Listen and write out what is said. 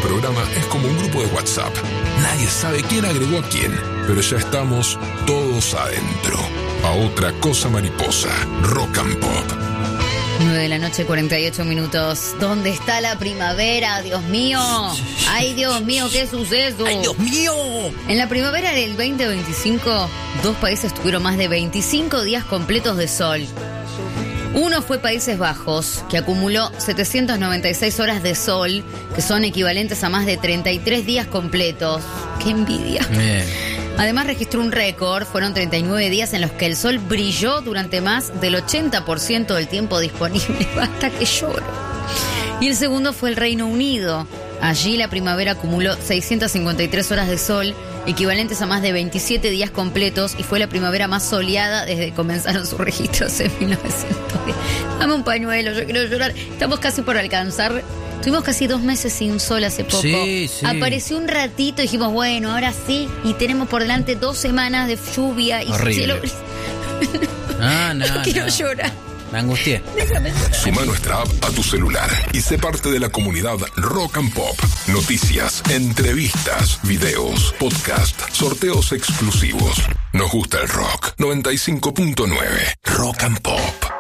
programa es como un grupo de WhatsApp. Nadie sabe quién agregó a quién, pero ya estamos todos adentro. A otra cosa mariposa, Rock and Pop. 9:48 a.m. ¿Dónde está la primavera? Dios mío. Ay, Dios mío, qué suceso. ¡Ay, Dios mío! En la primavera del 2025, 2 países tuvieron más de 25 días completos de sol. Uno fue Países Bajos, que acumuló 796 horas de sol, que son equivalentes a más de 33 días completos. ¡Qué envidia! Además registró un récord, fueron 39 días en los que el sol brilló durante más del 80% del tiempo disponible. Basta que lloro. Y el segundo fue el Reino Unido. Allí la primavera acumuló 653 horas de sol, equivalentes a más de 27 días completos, y fue la primavera más soleada desde que comenzaron sus registros en 1910. Dame un pañuelo, yo quiero llorar. Estamos casi por alcanzar. Tuvimos casi 2 meses sin sol hace poco. Sí. Apareció un ratito y dijimos, bueno, ahora sí. Y tenemos por delante 2 semanas de lluvia. Y horrible. No quiero llorar. Me angustié. Déjame llorar. Suma nuestra app a tu celular y sé parte de la comunidad Rock and Pop. Noticias, entrevistas, videos, podcast, sorteos exclusivos. Nos gusta el rock. 95.9 Rock and Pop.